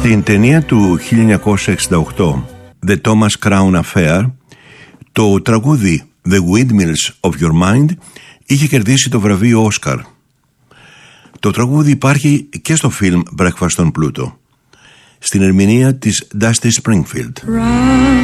Στην ταινία του 1968 The Thomas Crown Affair, το τραγούδι The Windmills of Your Mind είχε κερδίσει το βραβείο Όσκαρ. Το τραγούδι υπάρχει και στο φιλμ Breakfast on Pluto, στην ερμηνεία της Dusty Springfield.